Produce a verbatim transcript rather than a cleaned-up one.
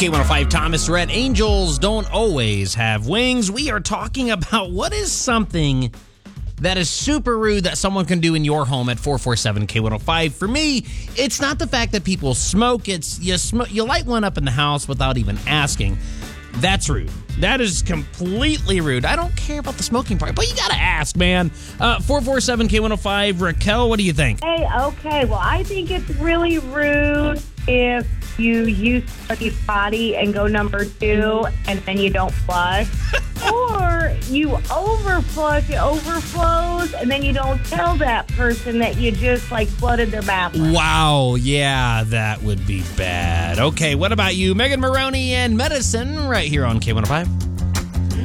K one oh five, Thomas Rhett. Angels don't always have wings. We are talking about what is something that is super rude that someone can do in your home at four four seven K one oh five. For me, it's not the fact that people smoke. It's you, sm- you light one up in the house without even asking. That's rude. That is completely rude. I don't care about the smoking part, but you got to ask, man. Uh, four four seven K one oh five. Raquel, what do you think? Hey, okay. Well, I think it's really rude if you use somebody's body and go number two and then you don't flush. Or you overflush, it overflows, and then you don't tell that person that you just, like, flooded their bathroom. Wow, yeah, that would be bad. Okay, what about you? Megan Maroney and Medicine right here on K one oh five.